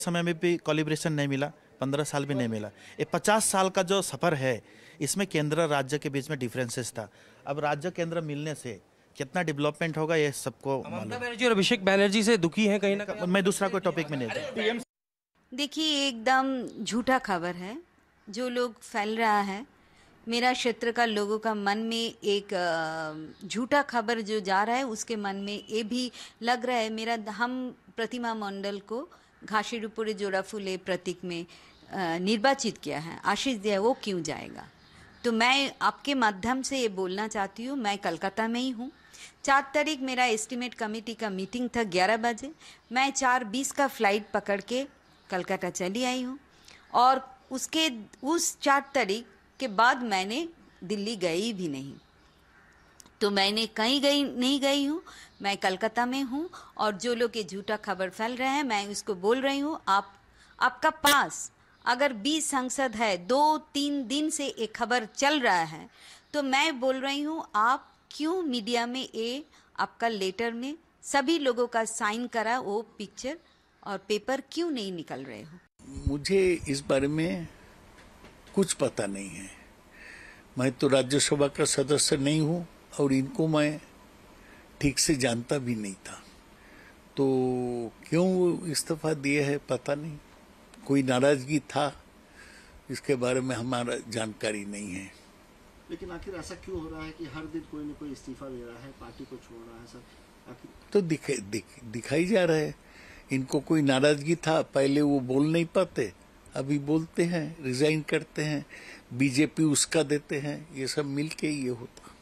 समय में भी कोलिब्रेशन नहीं मिला, 15 साल भी नहीं मिला। ये 50 साल का जो सफ़र है, इसमें केंद्र राज्य के बीच में डिफरेंसेस था। अब राज्य केंद्र मिलने से कितना डेवलपमेंट होगा ये सबको ममता बनर्जी और अभिषेक बनर्जी से दुखी हैं कहीं ना कहीं। मैं दूसरा कोई टॉपिक में नहीं था। देखिए, एकदम झूठा खबर है जो लोग फैल रहा है। मेरा क्षेत्र का लोगों का मन में एक झूठा खबर जो जा रहा है, उसके मन में ये भी लग रहा है मेरा हम प्रतिमा मंडल को घासीपुरे जोड़ाफुले प्रतीक में निर्वाचित किया है, आशीष दिया है, वो क्यों जाएगा। तो मैं आपके माध्यम से ये बोलना चाहती हूँ, मैं कलकत्ता में ही हूँ। 4 तारीख मेरा एस्टीमेट कमेटी का मीटिंग था 11 बजे। मैं 4:20 का फ्लाइट पकड़ के कलकत्ता चली आई हूँ और उस 4 तारीख के बाद मैंने दिल्ली गई भी नहीं। तो मैंने कहीं नहीं गई हूँ, मैं कलकत्ता में हूँ। और जो लोग ये झूठा खबर फैल रहे हैं, मैं उसको बोल रही हूँ, आपका पास अगर 20 सांसद है, 2-3 दिन से एक खबर चल रहा है, तो मैं बोल रही हूँ आप क्यों मीडिया में ये आपका लेटर में सभी लोगों का साइन करा वो पिक्चर और पेपर क्यों नहीं निकल रहे हो। मुझे इस बारे में कुछ पता नहीं है। मैं तो राज्यसभा का सदस्य नहीं हूँ और इनको मैं ठीक से जानता भी नहीं था, तो क्यों इस्तीफा दिए है पता नहीं। कोई नाराजगी था, इसके बारे में हमारा जानकारी नहीं है। लेकिन आखिर ऐसा क्यों हो रहा है कि हर दिन कोई न कोई इस्तीफा दे रहा है, पार्टी को छोड़ रहा है सर? आखिर तो दिखाई जा रहा है इनको कोई नाराजगी था। पहले वो बोल नहीं पाते, अभी बोलते हैं, रिजाइन करते हैं, बीजेपी उसका देते हैं, ये सब मिलके ये होता।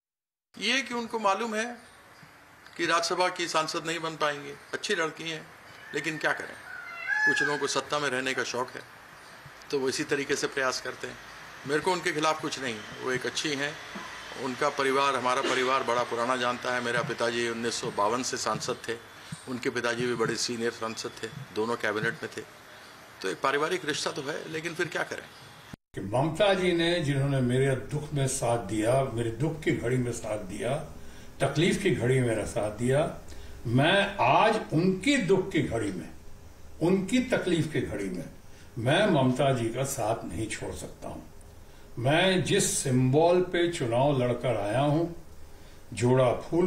ये कि उनको मालूम है कि राज्यसभा की सांसद नहीं बन पाएंगे। अच्छी लड़की हैं, लेकिन क्या करें, कुछ लोगों को सत्ता में रहने का शौक है, तो वो इसी तरीके से प्रयास करते हैं। मेरे को उनके खिलाफ कुछ नहीं, वो एक अच्छी हैं। उनका परिवार, हमारा परिवार बड़ा पुराना जानता है। मेरा पिताजी 1952 से सांसद थे, उनके पिताजी भी बड़े सीनियर सांसद थे, दोनों कैबिनेट में थे। तो एक पारिवारिक रिश्ता तो है, लेकिन फिर क्या करें। कि ममता जी ने जिन्होंने मेरे दुख में साथ दिया, मेरे दुख की घड़ी में साथ दिया, तकलीफ की घड़ी में मेरा साथ दिया, मैं आज उनकी दुख की घड़ी में, उनकी तकलीफ की घड़ी में मैं ममता जी का साथ नहीं छोड़ सकता हूं। मैं जिस सिंबल पे चुनाव लड़कर आया हूं, जोड़ा फूल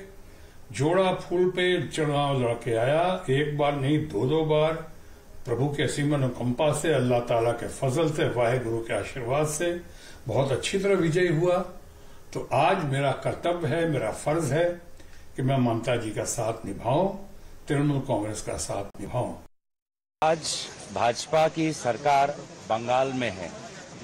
पे चुनाव लड़के आया, एक बार नहीं 2 बार, प्रभु के असीम अनुकंपा से, अल्लाह ताला के फजल से, वाहेगुरु के आशीर्वाद से बहुत अच्छी तरह विजयी हुआ। तो आज मेरा कर्तव्य है, मेरा फर्ज है कि मैं ममता जी का साथ निभाऊं, तृणमूल कांग्रेस का साथ निभाऊं। आज भाजपा की सरकार बंगाल में है,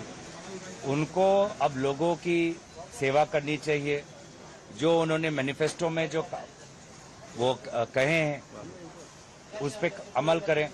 उनको अब लोगों की सेवा करनी चाहिए। जो उन्होंने मैनिफेस्टो में जो वो कहे हैं उस पर अमल करें,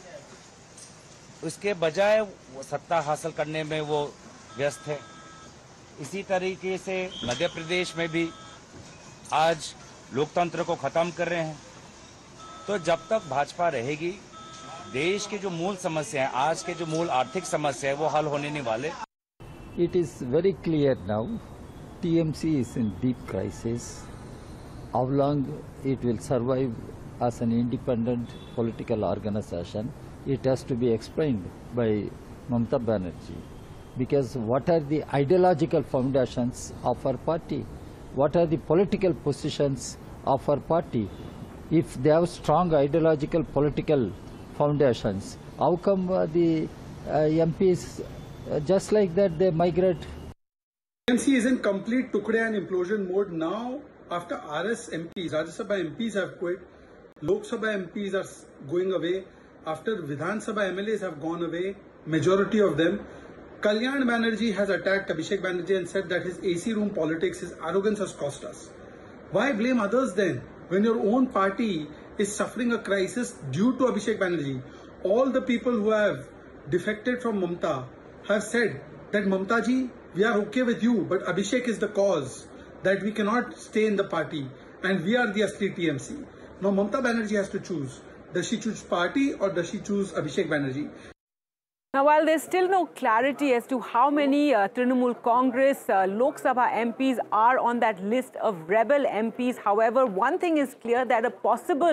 उसके बजाय सत्ता हासिल करने में वो व्यस्त है। इसी तरीके से मध्य प्रदेश में भी आज लोकतंत्र को खत्म कर रहे हैं। तो जब तक भाजपा रहेगी, देश की जो मूल समस्या है, आज के जो मूल आर्थिक समस्या है, वो हल होने नहीं वाले। It is very clear now, TMC is in deep crisis. How long it will survive as an independent political organization, it has to be explained by Mamata Banerjee. Because what are the ideological foundations of our party? What are the political positions of our party? If they have strong ideological political foundations, how come the MPs just like that they migrate? TMC is in complete tukde and implosion mode now. After RS MPs, Rajya Sabha MPs have quit, Lok Sabha MPs are going away, after Vidhan Sabha MLAs have gone away, majority of them. Kalyan Banerjee has attacked Abhishek Banerjee and said that his AC room politics, his arrogance has cost us. Why blame others then, when your own party is suffering a crisis due to Abhishek Banerjee? All the people who have defected from Mamata have said that Mamata ji, we are okay with you, but Abhishek is the cause that we cannot stay in the party and we are the asli TMC. Now Mamata Banerjee has to choose. Does she choose party or does she choose Abhishek Banerjee? Now, while there's still no clarity as to how many Trinamool Congress Lok Sabha MPs are on that list of rebel MPs, however, one thing is clear, that a possible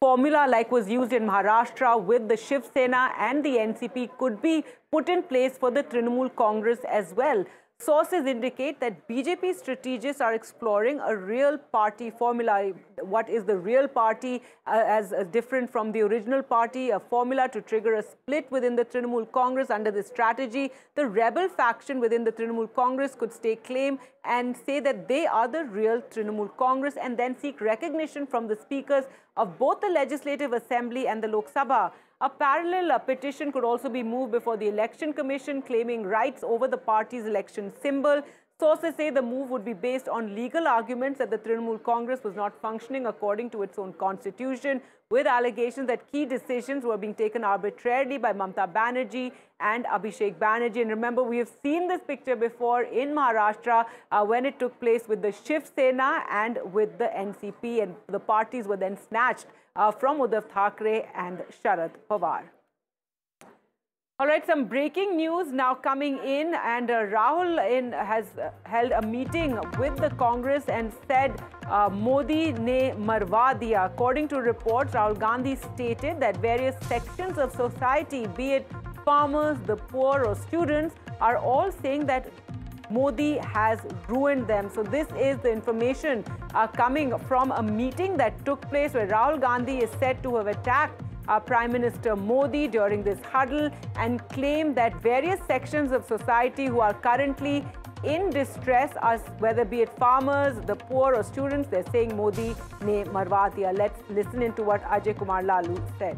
formula like was used in Maharashtra with the Shiv Sena and the NCP could be put in place for the Trinamool Congress as well. Sources indicate that BJP strategists are exploring a real party formula. What is the real party as different from the original party? A formula to trigger a split within the Trinamool Congress. Under this strategy, the rebel faction within the Trinamool Congress could stake claim and say that they are the real Trinamool Congress and then seek recognition from the speakers of both the Legislative Assembly and the Lok Sabha. A parallel petition could also be moved before the Election Commission claiming rights over the party's election symbol. Sources say the move would be based on legal arguments that the Trinamool Congress was not functioning according to its own constitution, with allegations that key decisions were being taken arbitrarily by Mamata Banerjee and Abhishek Banerjee. And remember, we have seen this picture before in Maharashtra when it took place with the Shiv Sena and with the NCP, and the parties were then snatched from Uddhav Thackeray and Sharad Pawar. All right, some breaking news now coming in, and Rahul has held a meeting with the Congress and said Modi ne marwa diya. According to reports, Rahul Gandhi stated that various sections of society, be it farmers, the poor or students, are all saying that Modi has ruined them. So this is the information coming from a meeting that took place where Rahul Gandhi is said to have attacked Prime Minister Modi during this huddle and claimed that various sections of society who are currently in distress, whether be it farmers, the poor or students, they're saying Modi ne marwa diya. Let's listen into what Ajay Kumar Lalu said.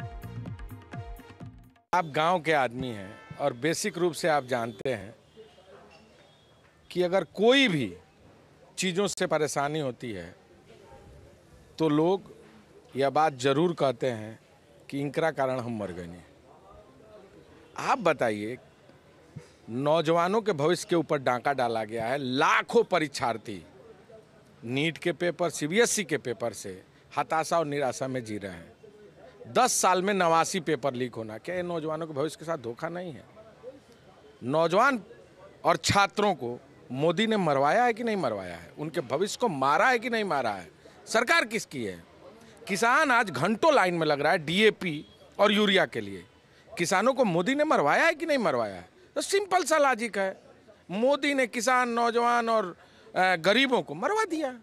आप गांव के आदमी हैं और basic रूप से आप जानते हैं कि अगर कोई भी चीज़ों से परेशानी होती है तो लोग यह बात जरूर कहते हैं कि इनका कारण हम मर गए नहीं। आप बताइए, नौजवानों के भविष्य के ऊपर डांका डाला गया है। लाखों परीक्षार्थी नीट के पेपर, सीबीएसई के पेपर से हताशा और निराशा में जी रहे हैं। 10 साल में 89 पेपर लीक होना, क्या ये नौजवानों के भविष्य के साथ धोखा नहीं है? नौजवान और छात्रों को मोदी ने मरवाया है कि नहीं मरवाया है? उनके भविष्य को मारा है कि नहीं मारा है? सरकार किसकी है? किसान आज घंटों लाइन में लग रहा है डीएपी और यूरिया के लिए। किसानों को मोदी ने मरवाया है कि नहीं मरवाया है? तो सिंपल सा लॉजिक है, मोदी ने किसान, नौजवान और गरीबों को मरवा दिया।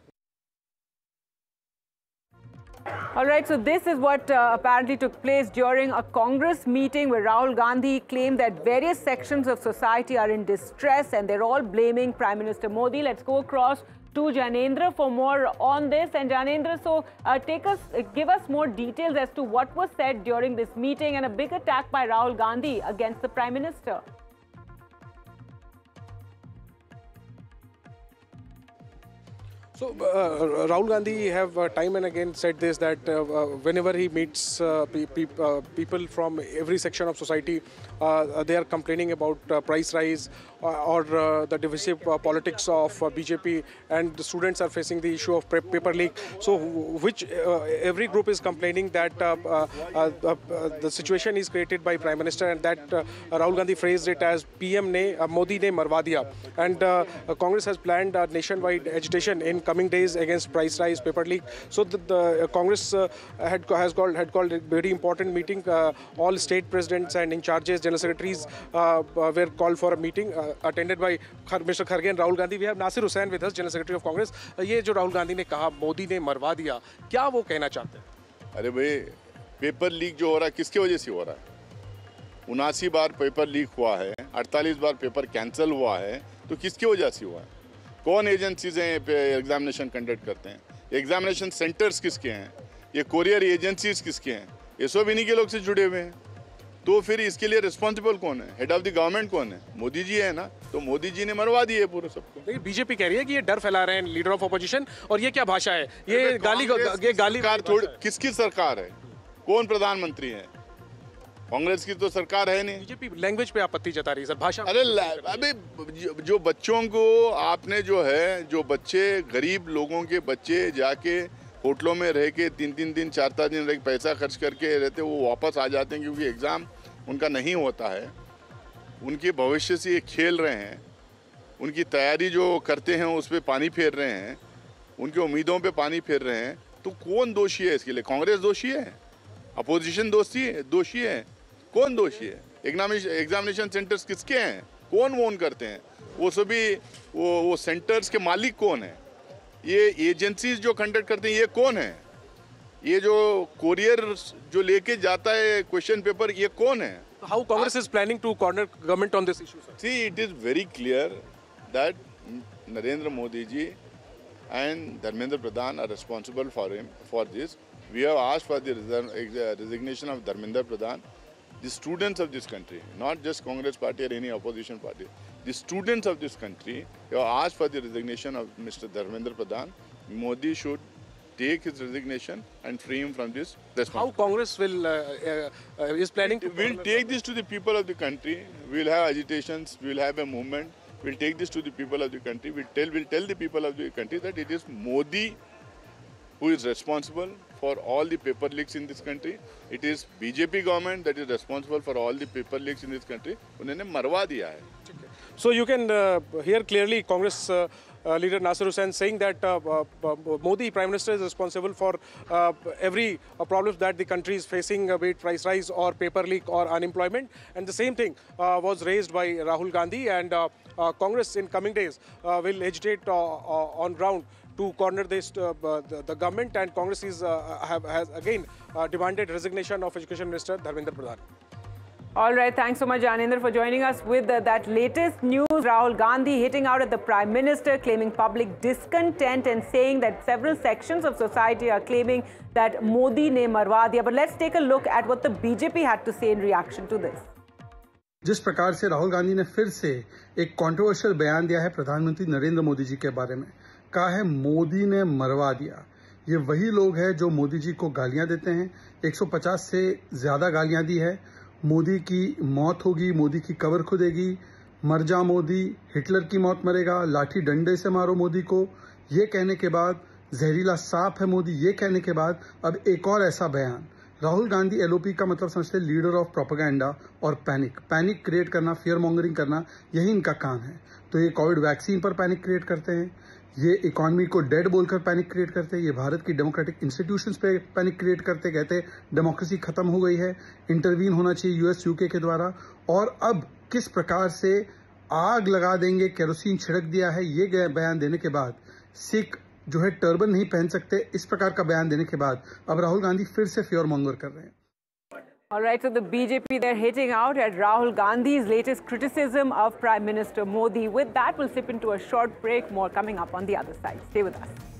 All right, so this is what apparently took place during a Congress meeting where Rahul Gandhi claimed that various sections of society are in distress and they're all blaming Prime Minister Modi. Let's go across to Janendra for more on this. And Janendra, so give us more details as to what was said during this meeting and a big attack by Rahul Gandhi against the Prime Minister. So Rahul Gandhi have time and again said this, that whenever he meets people from every section of society, they are complaining about price rise or the divisive politics of BJP, and the students are facing the issue of paper leak. So which every group is complaining that the situation is created by Prime Minister, and that Rahul Gandhi phrased it as PM ne Modi ne marwa diya. And Congress has planned a nationwide agitation in coming days against price rise, paper leak. So the Congress has called a very important meeting. All state presidents and in charges, general secretaries were called for a meeting attended by Mr. Kharge and Rahul Gandhi. We have Nasir Hussain with us, General Secretary of Congress. ये जो राहुल गांधी ने कहा मोदी ने मरवा दिया, क्या वो कहना चाहते हैं? अरे भाई, पेपर लीक जो हो रहा है किसकी वजह से हो रहा है? 79 बार पेपर लीक हुआ है, 48 बार पेपर कैंसिल हुआ है, तो किसकी वजह से हुआ है? कौन एजेंसीज हैं एग्जामिनेशन कंडक्ट करते हैं? एग्जामिनेशन सेंटर्स किसके हैं? ये कोरियर एजेंसीज किसके हैं? ये सब इन्हीं के लोग से जुड़े हुए हैं। तो फिर इसके लिए रिस्पॉन्सिबल कौन है? हेड ऑफ द गवर्नमेंट कौन है? मोदी जी है ना। तो मोदी जी ने मरवा दिए पूरे सबको। लेकिन बीजेपी कह रही है कि ये डर फैला रहे हैं लीडर ऑफ अपोजिशन, और ये क्या भाषा है? ये गाली किसकी सरकार है? कौन प्रधानमंत्री है? कांग्रेस की तो सरकार है नहीं। बीजेपी लैंग्वेज पे आपत्ति जता रही है सर, भाषा। अरे अबे जो बच्चों को आपने जो है, जो बच्चे गरीब लोगों के बच्चे जाके होटलों में रह के 3-3 दिन 4-4 दिन रह पैसा खर्च करके रहते, वो वापस आ जाते हैं क्योंकि एग्ज़ाम उनका नहीं होता है। उनके भविष्य से ये खेल रहे हैं, उनकी तैयारी जो करते हैं उस पर पानी फेर रहे हैं, उनकी उम्मीदों पे पानी फेर रहे हैं। तो कौन दोषी है इसके लिए? कांग्रेस दोषी है, अपोजिशन दोषी है, कौन दोषी है? एग्जामिनेशन सेंटर्स किसके हैं? कौन ओन करते हैं? वो सभी वो सेंटर्स के मालिक कौन है? ये एजेंसीज जो कंडक्ट करते हैं ये कौन है? ये जो कोरियर जो लेके जाता है क्वेश्चन पेपर ये कौन है? How Congress is planning to corner government on this issue, sir? See, it is very clear that Narendra Modi ji and Dharmendra Pradhan are responsible for this. We have asked for the resignation of Dharmendra Pradhan. The students of this country, not just Congress party or any opposition party, the students of this country have asked for the resignation of Mr. Dharmendra Pradhan. Modi should take his resignation and free him from this responsibility. How Congress is planning to... We'll take this to the people of the country. We'll have agitations. We'll have a movement. We'll take this to the people of the country. We'll tell the people of the country that it is Modi who is responsible for all the paper leaks in this country. It is BJP government that is responsible for all the paper leaks in this country. उन्होंने मरवा दिया है. So you can hear clearly Congress leader Nasir Hussain saying that Modi, Prime Minister, is responsible for every problem that the country is facing, be it price rise or paper leak or unemployment. And the same thing was raised by Rahul Gandhi, and Congress in coming days will agitate on ground to corner this the government, and Congress has again demanded resignation of Education Minister Dharmendra Pradhan. All right, thanks so much, Janendra, for joining us with that latest news. Rahul Gandhi hitting out at the Prime Minister, claiming public discontent and saying that several sections of society are claiming that Modi ne marwa diya. But let's take a look at what the BJP had to say in reaction to this. जिस प्रकार से राहुल गांधी ने फिर से एक controversial बयान दिया है प्रधानमंत्री नरेंद्र मोदी जी के बारे में, कहा है मोदी ने मरवा दिया। ये वही लोग हैं जो मोदी जी को गालियां देते हैं, 150 से ज्यादा गालियां दी है। मोदी की मौत होगी, मोदी की कब्र खुदेगी, मर जा मोदी, हिटलर की मौत मरेगा, लाठी डंडे से मारो मोदी को, ये कहने के बाद जहरीला सांप है मोदी, ये कहने के बाद अब एक और ऐसा बयान। राहुल गांधी एलओपी का मतलब समझते लीडर ऑफ प्रोपेगेंडा और पैनिक क्रिएट करना, फियर मॉन्गरिंग करना, यही इनका काम है। तो ये कोविड वैक्सीन पर पैनिक क्रिएट करते हैं, ये इकोनॉमी को डेड बोलकर पैनिक क्रिएट करते हैं, ये भारत की डेमोक्रेटिक इंस्टीट्यूशंस पे पैनिक क्रिएट करते, कहते डेमोक्रेसी खत्म हो गई है, इंटरवीन होना चाहिए यूएस यूके के द्वारा। और अब किस प्रकार से आग लगा देंगे, केरोसिन छिड़क दिया है, ये बयान देने के बाद सिख जो है टर्बन नहीं पहन सकते, इस प्रकार का बयान देने के बाद अब राहुल गांधी फिर से फियर मॉन्गर कर रहे हैं। All right, so the BJP, they're hitting out at Rahul Gandhi's latest criticism of Prime Minister Modi. With that, we'll slip into a short break. More coming up on the other side. Stay with us.